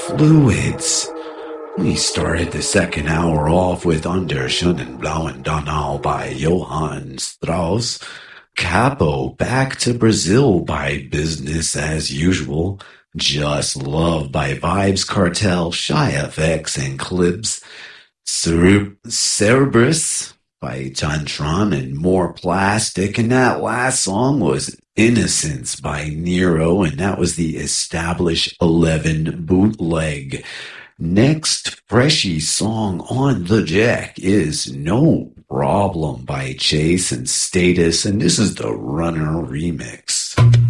Fluids. We started the second hour off with Under Schönen Blauen Donau by Johann Strauss, Capo Back to Brazil by Business as Usual, Just Love by Vibes Cartel, Shy FX and Clips, Cerberus by Tantron and More Plastic, and that last song was Innocence by Nero, and that was the Established 11 bootleg. Next freshy song on the deck is No Problem by Chase and Status, and this is the Runner remix.